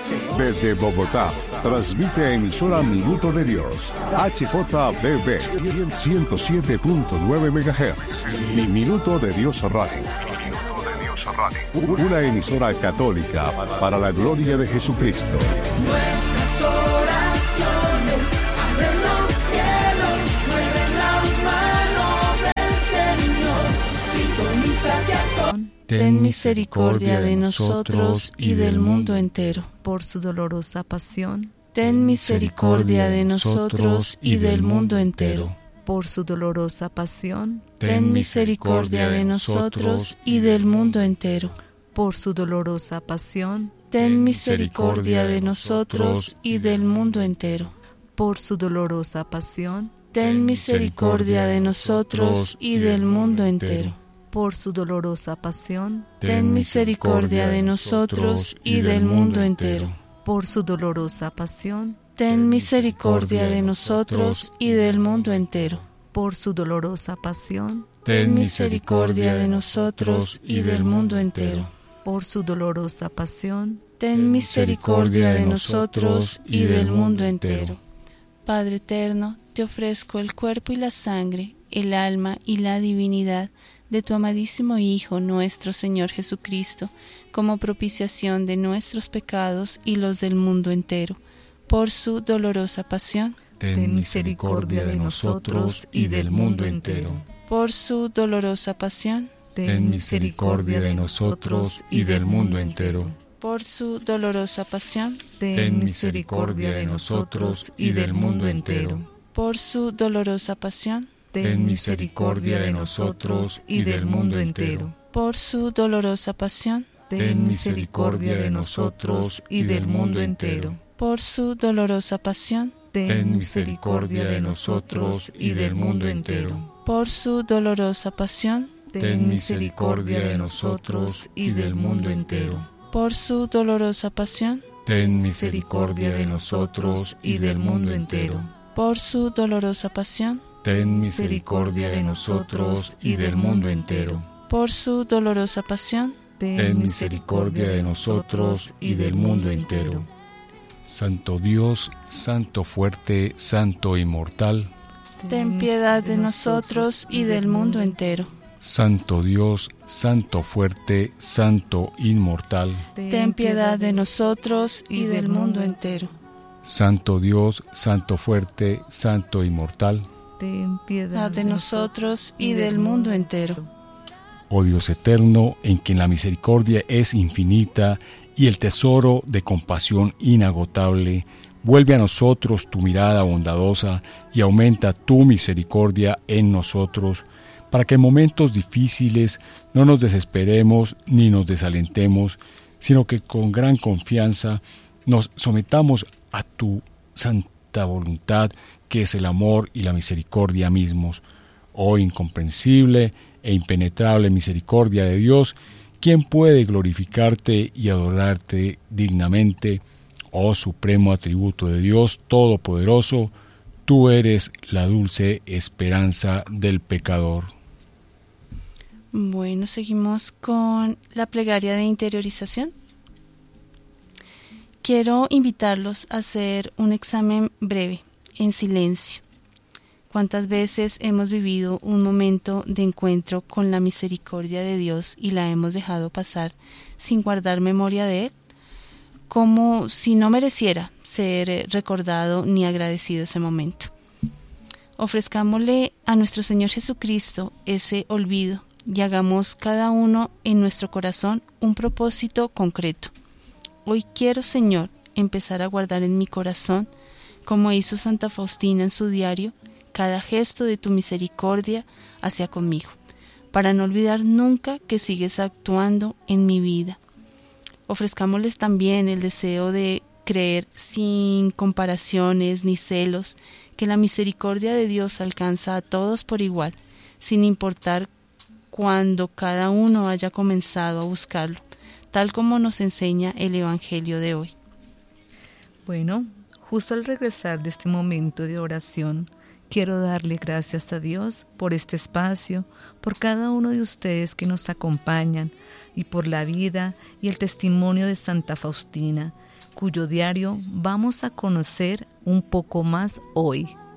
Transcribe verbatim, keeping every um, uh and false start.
Desde Bogotá, transmite emisora Minuto de Dios, H J B V ciento siete punto nueve megahertz, Mi Minuto de Dios Radio. Una emisora católica para la gloria de Jesucristo. Nuestras oraciones abren los cielos, mueven la mano del Señor. Sintonízate a todos. Ten misericordia de nosotros y del mundo entero. Por su dolorosa pasión. Ten misericordia de nosotros y del mundo entero. Por su dolorosa pasión. Ten misericordia de nosotros y del mundo entero. Por su dolorosa pasión. Ten misericordia de nosotros y del mundo entero. Por su dolorosa pasión. Ten misericordia de nosotros y del mundo entero. Por su dolorosa pasión. Ten misericordia de nosotros y del mundo entero. Por su dolorosa pasión. Ten misericordia de nosotros y del mundo entero. Por su dolorosa pasión. Ten misericordia de nosotros y del mundo entero. Por su dolorosa pasión. Ten misericordia de nosotros y del mundo entero. Padre eterno, te ofrezco el cuerpo y la sangre, el alma y la divinidad de tu amadísimo Hijo, nuestro Señor Jesucristo, como propiciación de nuestros pecados y los del mundo entero, por su dolorosa pasión. Ten misericordia de nosotros y del mundo entero. Por su dolorosa pasión. Ten misericordia de nosotros y del mundo entero. Por su dolorosa pasión. Ten misericordia de nosotros y del mundo entero. Por su dolorosa pasión. Ten misericordia de nosotros y del mundo entero. Por su dolorosa pasión. Ten misericordia de nosotros y del mundo entero. Por su dolorosa pasión. Ten misericordia de nosotros y del mundo entero. Por su dolorosa pasión. Ten misericordia de nosotros y del mundo entero. Por su dolorosa pasión. Ten misericordia de nosotros y del mundo entero. Por su dolorosa pasión. Ten misericordia de nosotros y del mundo entero. Por su dolorosa pasión. Ten misericordia de nosotros y del mundo entero. Santo Dios, Santo fuerte, Santo inmortal, ten piedad de nosotros y del mundo entero. Santo Dios, Santo fuerte, Santo inmortal, ten piedad de nosotros y del mundo entero. Santo Dios, Santo fuerte, Santo inmortal, ten piedad de nosotros y del mundo entero. Oh Dios eterno, en quien la misericordia es infinita y el tesoro de compasión inagotable, vuelve a nosotros tu mirada bondadosa y aumenta tu misericordia en nosotros, para que en momentos difíciles no nos desesperemos ni nos desalentemos, sino que con gran confianza nos sometamos a tu santa voluntad, que es el amor y la misericordia mismos. Oh incomprensible e impenetrable misericordia de Dios, ¿quién puede glorificarte y adorarte dignamente? Oh supremo atributo de Dios Todopoderoso, tú eres la dulce esperanza del pecador. Bueno, seguimos con la plegaria de interiorización. Quiero invitarlos a hacer un examen breve, en silencio. ¿Cuántas veces hemos vivido un momento de encuentro con la misericordia de Dios y la hemos dejado pasar sin guardar memoria de Él? Como si no mereciera ser recordado ni agradecido ese momento. Ofrezcámosle a nuestro Señor Jesucristo ese olvido y hagamos cada uno en nuestro corazón un propósito concreto. Hoy quiero, Señor, empezar a guardar en mi corazón, como hizo Santa Faustina en su diario, cada gesto de tu misericordia hacia conmigo, para no olvidar nunca que sigues actuando en mi vida. Ofrezcámosles también el deseo de creer sin comparaciones ni celos, que la misericordia de Dios alcanza a todos por igual, sin importar cuándo cada uno haya comenzado a buscarlo, tal como nos enseña el Evangelio de hoy. Bueno, justo al regresar de este momento de oración, Quiero darle gracias a Dios por este espacio, por cada uno de ustedes que nos acompañan y por la vida y el testimonio de Santa Faustina, cuyo diario vamos a conocer un poco más hoy.